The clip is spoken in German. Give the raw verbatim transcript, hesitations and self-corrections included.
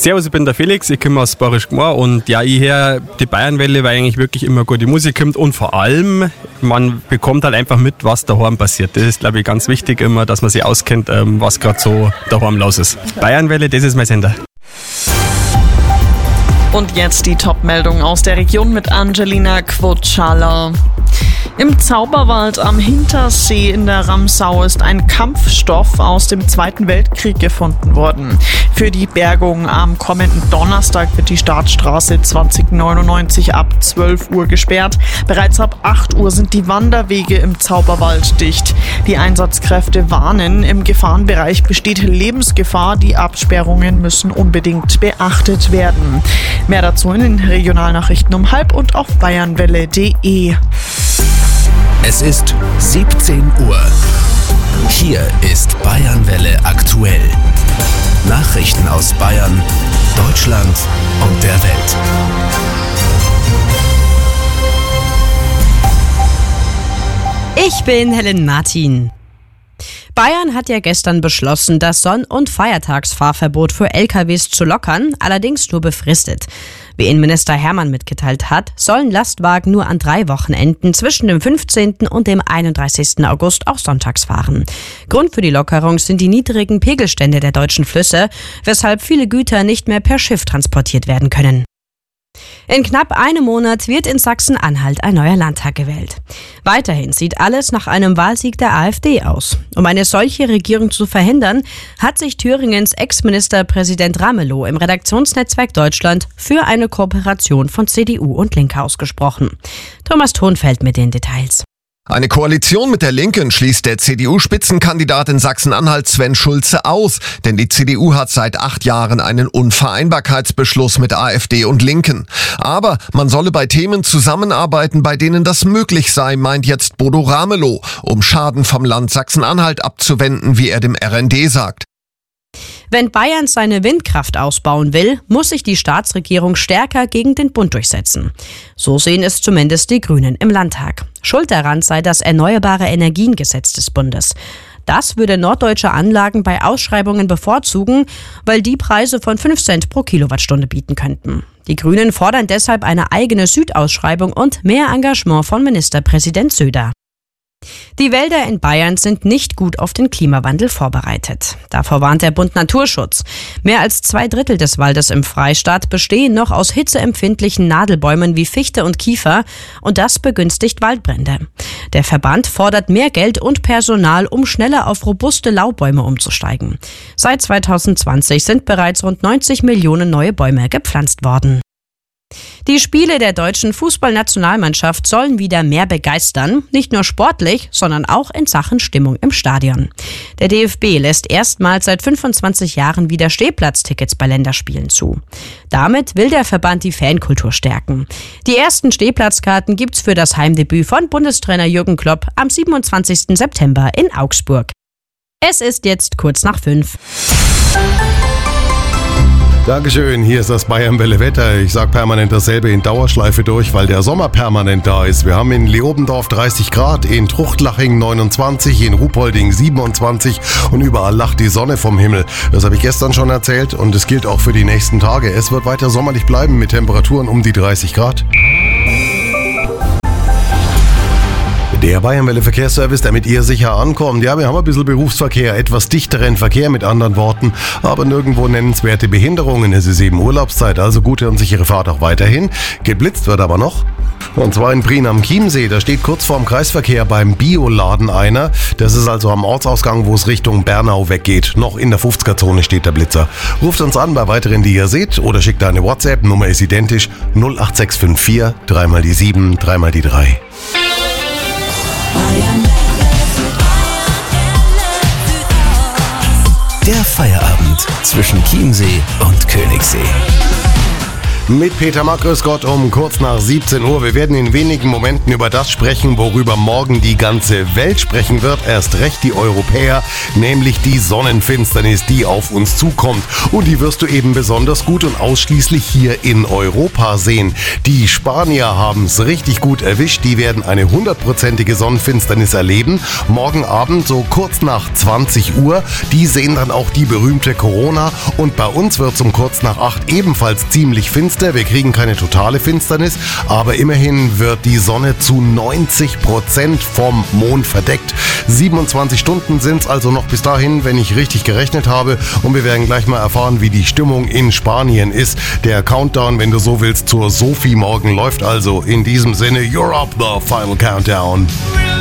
Servus, ich bin der Felix, ich komme aus Barisch Gmor und ja, ich höre die Bayernwelle, weil eigentlich wirklich immer gute Musik kommt und vor allem, man bekommt halt einfach mit, was daheim passiert. Das ist, glaube ich, ganz wichtig immer, dass man sich auskennt, was gerade so daheim los ist. Bayernwelle, das ist mein Sender. Und jetzt die Top-Meldung aus der Region mit Angelina Quotschala. Im Zauberwald am Hintersee in der Ramsau ist ein Kampfstoff aus dem Zweiten Weltkrieg gefunden worden. Für die Bergung am kommenden Donnerstag wird die Startstraße zwanzig neunundneunzig ab zwölf Uhr gesperrt. Bereits ab acht Uhr sind die Wanderwege im Zauberwald dicht. Die Einsatzkräfte warnen, im Gefahrenbereich besteht Lebensgefahr. Die Absperrungen müssen unbedingt beachtet werden. Mehr dazu in den Regionalnachrichten um halb und auf bayernwelle punkt de. Es ist siebzehn Uhr. Hier ist Bayernwelle aktuell. Nachrichten aus Bayern, Deutschland und der Welt. Ich bin Helen Martin. Bayern hat ja gestern beschlossen, das Sonn- und Feiertagsfahrverbot für L K Ws zu lockern, allerdings nur befristet. Wie Innenminister Hermann mitgeteilt hat, sollen Lastwagen nur an drei Wochenenden zwischen dem fünfzehnten und dem einunddreißigsten August auch sonntags fahren. Grund für die Lockerung sind die niedrigen Pegelstände der deutschen Flüsse, weshalb viele Güter nicht mehr per Schiff transportiert werden können. In knapp einem Monat wird in Sachsen-Anhalt ein neuer Landtag gewählt. Weiterhin sieht alles nach einem Wahlsieg der AfD aus. Um eine solche Regierung zu verhindern, hat sich Thüringens Ex-Ministerpräsident Ramelow im Redaktionsnetzwerk Deutschland für eine Kooperation von C D U und Linke ausgesprochen. Thomas Thonfeld mit den Details. Eine Koalition mit der Linken schließt der C D U-Spitzenkandidat in Sachsen-Anhalt Sven Schulze aus, denn die C D U hat seit acht Jahren einen Unvereinbarkeitsbeschluss mit AfD und Linken. Aber man solle bei Themen zusammenarbeiten, bei denen das möglich sei, meint jetzt Bodo Ramelow, um Schaden vom Land Sachsen-Anhalt abzuwenden, wie er dem R N D sagt. Wenn Bayern seine Windkraft ausbauen will, muss sich die Staatsregierung stärker gegen den Bund durchsetzen. So sehen es zumindest die Grünen im Landtag. Schuld daran sei das Erneuerbare Energiengesetz des Bundes. Das würde norddeutsche Anlagen bei Ausschreibungen bevorzugen, weil die Preise von fünf Cent pro Kilowattstunde bieten könnten. Die Grünen fordern deshalb eine eigene Südausschreibung und mehr Engagement von Ministerpräsident Söder. Die Wälder in Bayern sind nicht gut auf den Klimawandel vorbereitet. Davor warnt der Bund Naturschutz. Mehr als zwei Drittel des Waldes im Freistaat bestehen noch aus hitzeempfindlichen Nadelbäumen wie Fichte und Kiefer und das begünstigt Waldbrände. Der Verband fordert mehr Geld und Personal, um schneller auf robuste Laubbäume umzusteigen. Seit zweitausendzwanzig sind bereits rund neunzig Millionen neue Bäume gepflanzt worden. Die Spiele der deutschen Fußballnationalmannschaft sollen wieder mehr begeistern, nicht nur sportlich, sondern auch in Sachen Stimmung im Stadion. Der D F B lässt erstmals seit fünfundzwanzig Jahren wieder Stehplatztickets bei Länderspielen zu. Damit will der Verband die Fankultur stärken. Die ersten Stehplatzkarten gibt's für das Heimdebüt von Bundestrainer Jürgen Klopp am siebenundzwanzigsten September in Augsburg. Es ist jetzt kurz nach fünf. Dankeschön, hier ist das Bayernwelle Wetter. Ich sag permanent dasselbe in Dauerschleife durch, weil der Sommer permanent da ist. Wir haben in Leobendorf dreißig Grad, in Truchtlaching neunundzwanzig, in Ruhpolding siebenundzwanzig und überall lacht die Sonne vom Himmel. Das habe ich gestern schon erzählt und es gilt auch für die nächsten Tage. Es wird weiter sommerlich bleiben mit Temperaturen um die dreißig Grad. Der Bayernwelle Verkehrsservice, damit ihr sicher ankommt. Ja, wir haben ein bisschen Berufsverkehr, etwas dichteren Verkehr mit anderen Worten, aber nirgendwo nennenswerte Behinderungen. Es ist eben Urlaubszeit, also gute und sichere Fahrt auch weiterhin. Geblitzt wird aber noch. Und zwar in Prien am Chiemsee, da steht kurz vorm Kreisverkehr beim Bioladen einer. Das ist also am Ortsausgang, wo es Richtung Bernau weggeht. Noch in der fünfziger-Zone steht der Blitzer. Ruft uns an bei weiteren, die ihr seht, oder schickt eine WhatsApp, Nummer ist identisch, null acht sechs fünf vier, dreimal die sieben, dreimal die drei. Der Feierabend zwischen Chiemsee und Königssee. Mit Peter Mack, grüß Gott, um kurz nach siebzehn Uhr. Wir werden in wenigen Momenten über das sprechen, worüber morgen die ganze Welt sprechen wird. Erst recht die Europäer, nämlich die Sonnenfinsternis, die auf uns zukommt. Und die wirst du eben besonders gut und ausschließlich hier in Europa sehen. Die Spanier haben es richtig gut erwischt. Die werden eine hundertprozentige Sonnenfinsternis erleben. Morgen Abend, so kurz nach zwanzig Uhr. Die sehen dann auch die berühmte Corona. Und bei uns wird es um kurz nach acht ebenfalls ziemlich finster. Wir kriegen keine totale Finsternis, aber immerhin wird die Sonne zu neunzig Prozent vom Mond verdeckt. siebenundzwanzig Stunden sind es also noch bis dahin, wenn ich richtig gerechnet habe. Und wir werden gleich mal erfahren, wie die Stimmung in Spanien ist. Der Countdown, wenn du so willst, zur Sophie morgen läuft also. In diesem Sinne, you're up, the final countdown.